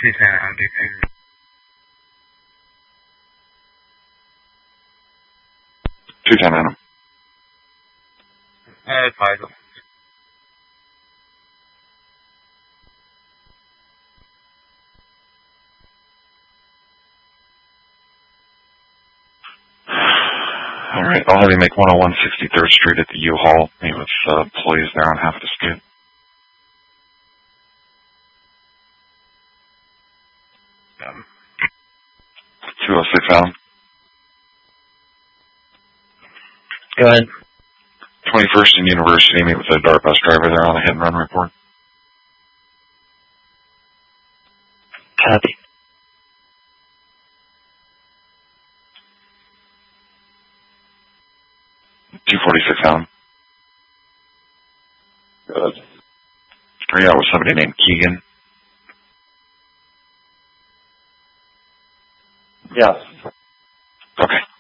210 on DC. 210 Adam. Advisable. All right, I'll have you make 101 63rd Street at the U-Haul. Meet with employees there on half the street. Um, 206 Adam. Go ahead. 21st and University. Meet with the DART bus driver there on the hit and run report. Copy. Adam. Good. Are you out with somebody named Keegan? Yes. Okay.